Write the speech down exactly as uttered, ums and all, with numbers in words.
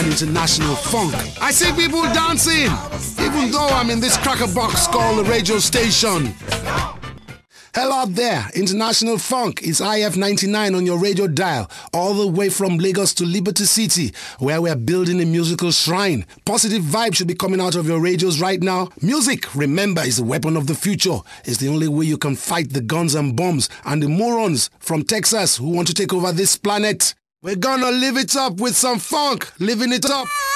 International funk. I see people dancing, even though I'm in this cracker box called the radio station. Hello out there, International Funk. It's I F ninety-nine on your radio dial, all the way from Lagos to Liberty City, where we're building a musical shrine. Positive vibes should be coming out of your radios right now. Music, remember, is the weapon of the future. It's the only way you can fight the guns and bombs and the morons from Texas who want to take over this planet. We're gonna live it up with some funk, living it up.